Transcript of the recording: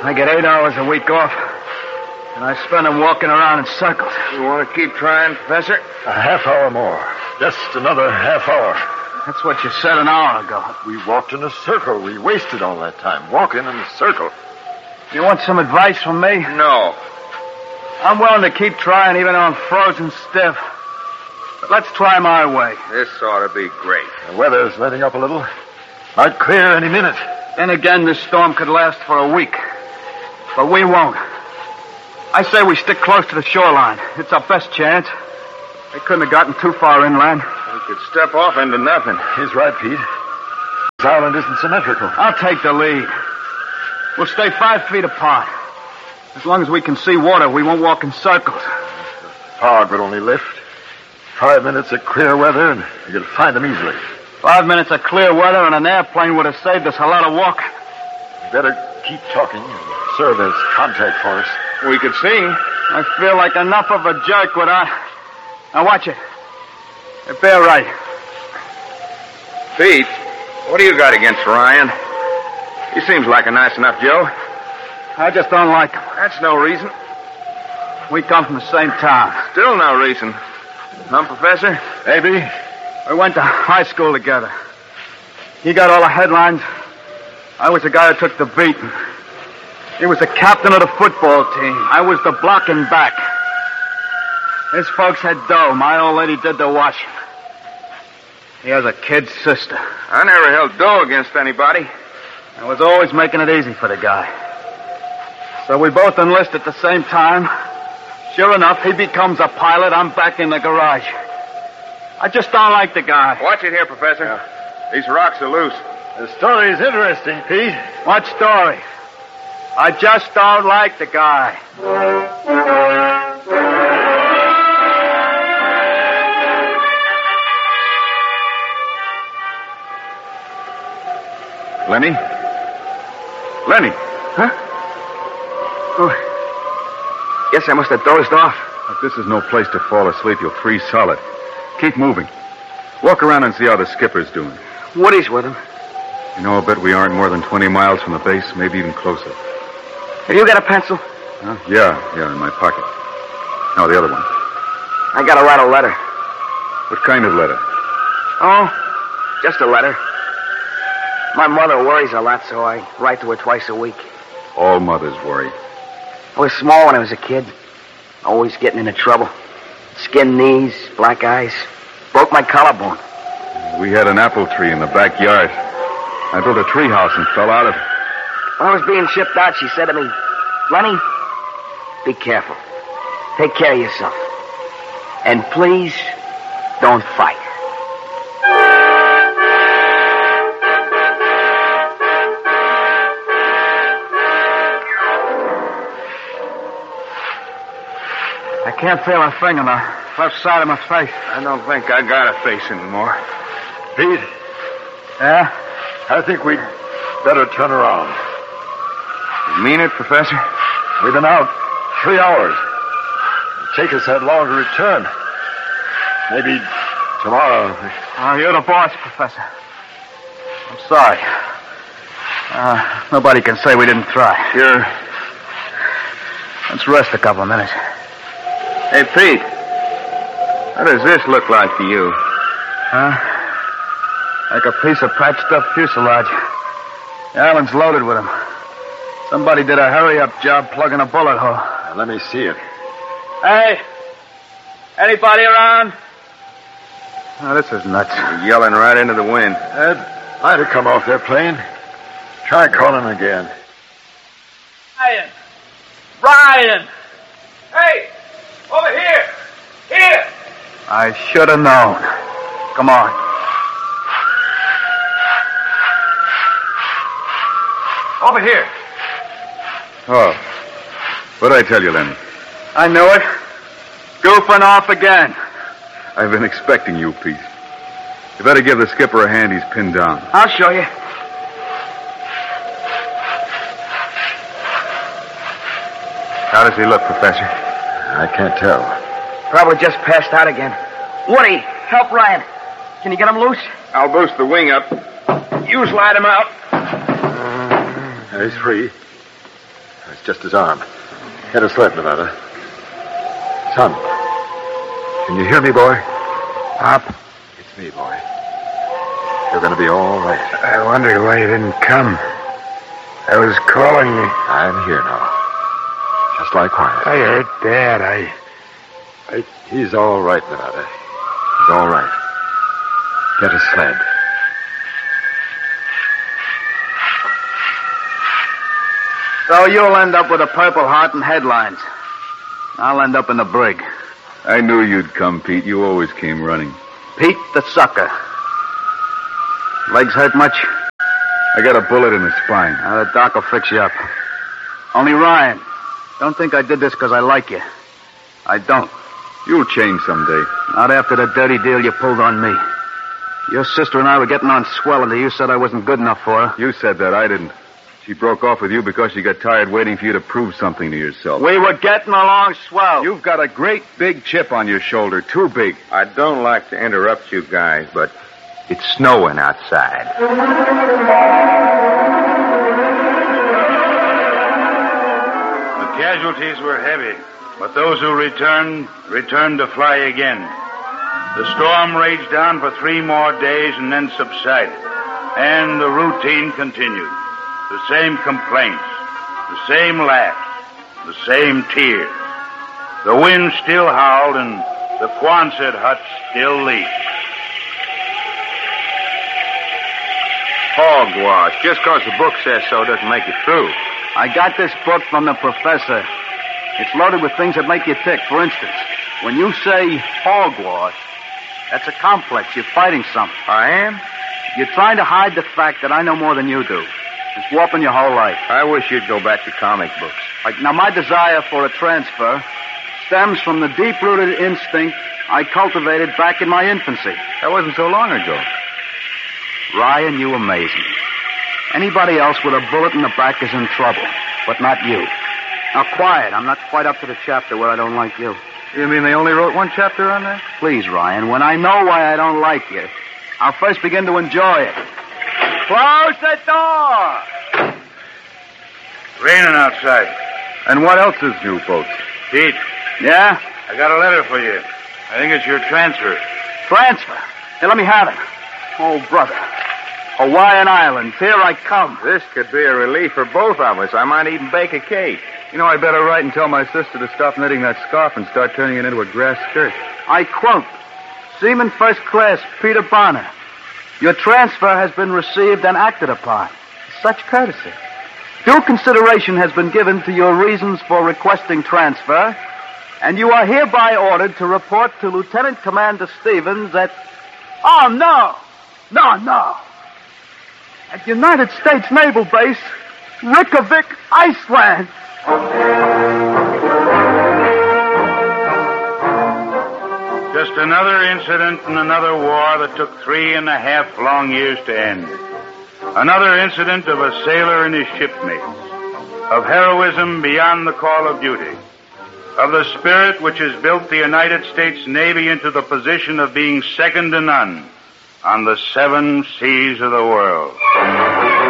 I get 8 hours a week off, and I spend them walking around in circles. You want to keep trying, Professor? A half hour more. Just another half hour. That's what you said an hour ago. We walked in a circle. We wasted all that time walking in a circle. You want some advice from me? No. I'm willing to keep trying even though I'm frozen stiff. But let's try my way. This ought to be great. The weather's letting up a little. Might clear any minute. Then again, this storm could last for a week. But we won't. I say we stick close to the shoreline. It's our best chance. They couldn't have gotten too far inland. We could step off into nothing. He's right, Pete. This island isn't symmetrical. I'll take the lead. We'll stay 5 feet apart. As long as we can see water, we won't walk in circles. Fog would only lift. 5 minutes of clear weather, and you could find them easily. 5 minutes of clear weather and an airplane would have saved us a lot of walking. Better keep talking and serve as contact for us. We could see. I feel like enough of a jerk without... Now watch it. If they're right. Pete, what do you got against Ryan? He seems like a nice enough Joe. I just don't like him. That's no reason. We come from the same town. Still no reason. Huh, Professor? Maybe. We went to high school together. He got all the headlines. I was the guy who took the beating. He was the captain of the football team. I was the blocking back. His folks had dough. My old lady did the washing. He has a kid sister. I never held dough against anybody. I was always making it easy for the guy. So we both enlist at the same time. Sure enough, he becomes a pilot. I'm back in the garage. I just don't like the guy. Watch it here, Professor. Yeah. These rocks are loose. The story's interesting, Pete. What story? I just don't like the guy. Lenny? Lenny? Huh? Oh. Guess I must have dozed off. If this is no place to fall asleep, you'll freeze solid. Keep moving. Walk around and see how the skipper's doing. Woody's with him. You know, I'll bet we aren't more than 20 miles from the base, maybe even closer. Have you got a pencil? Huh? Yeah, in my pocket. No, the other one. I gotta write a letter. What kind of letter? Oh, just a letter. My mother worries a lot, so I write to her twice a week. All mothers worry. I was small when I was a kid. Always getting into trouble. Skinned knees, black eyes. Broke my collarbone. We had an apple tree in the backyard. I built a tree house and fell out of it. When I was being shipped out, she said to me, Lenny, be careful. Take care of yourself. And please, don't fight. I can't feel a thing on the left side of my face. I don't think I got a face anymore. Pete? Yeah? I think we'd better turn around. You mean it, Professor? We've been out 3 hours. It'll take us that long to return. Maybe tomorrow. Oh, you're the boss, Professor. I'm sorry. Nobody can say we didn't try. Sure. Let's rest a couple of minutes. Hey, Pete. What does this look like to you? Huh? Like a piece of patched-up fuselage. The island's loaded with them. Somebody did a hurry-up job plugging a bullet hole. Now, let me see it. Hey! Anybody around? Oh, this is nuts. You're yelling right into the wind. Ed, might have come off their plane. Try calling again. Ryan! Hey! Over here! Here! I should have known. Come on. Over here. Oh. What'd I tell you, Lenny? I knew it. Goofing off again. I've been expecting you, Pete. You better give the skipper a hand. He's pinned down. I'll show you. How does he look, Professor? I can't tell. Probably just passed out again. Woody, help Ryan. Can you get him loose? I'll boost the wing up. You slide him out. He's free. It's just his arm. Get a sled, Nevada. Son, can you hear me, boy? Pop, It's me, boy. You're going to be all right. I wonder why you didn't come. I was calling you. I'm here now. Just lie quiet. I hurt Dad. He's all right, Nevada. He's all right. Get a sled. So you'll end up with a Purple Heart and headlines. I'll end up in the brig. I knew you'd come, Pete. You always came running. Pete the sucker. Legs hurt much? I got a bullet in the spine. The doc will fix you up. Only Ryan, don't think I did this because I like you. I don't. You'll change someday. Not after the dirty deal you pulled on me. Your sister and I were getting on swell until you said I wasn't good enough for her. You said that. I didn't. She broke off with you because she got tired waiting for you to prove something to yourself. We were getting along swell. You've got a great big chip on your shoulder. Too big. I don't like to interrupt you guys, but it's snowing outside. The casualties were heavy, but those who returned to fly again. The storm raged on for 3 more days and then subsided, and the routine continued. The same complaints, the same laughs, the same tears. The wind still howled and the Quonset huts still leaked. Hogwash. Just because the book says so doesn't make it true. I got this book from the professor. It's loaded with things that make you tick. For instance, when you say hogwash, that's a complex. You're fighting something. I am? You're trying to hide the fact that I know more than you do. It's warping your whole life. I wish you'd go back to comic books. Now, my desire for a transfer stems from the deep-rooted instinct I cultivated back in my infancy. That wasn't so long ago. Ryan, you amaze me. Anybody else with a bullet in the back is in trouble, but not you. Now, quiet. I'm not quite up to the chapter where I don't like you. You mean they only wrote one chapter on that? Please, Ryan, when I know why I don't like you, I'll first begin to enjoy it. Close the door! Raining outside. And what else is new, folks? Pete, Yeah? I got a letter for you. I think it's your transfer. Transfer? Here, let me have it. Oh, brother. Hawaiian Islands, here I come. This could be a relief for both of us. I might even bake a cake. You know, I better write and tell my sister to stop knitting that scarf and start turning it into a grass skirt. I quote, Seaman First Class Peter Bonner, your transfer has been received and acted upon. Such courtesy. Due consideration has been given to your reasons for requesting transfer, and you are hereby ordered to report to Lieutenant Commander Stevens at... Oh, no! No. At United States Naval Base, Reykjavik, Iceland. Just another incident in another war that took 3.5 long years to end. Another incident of a sailor and his shipmates, of heroism beyond the call of duty, of the spirit which has built the United States Navy into the position of being second to none on the 7 seas of the world.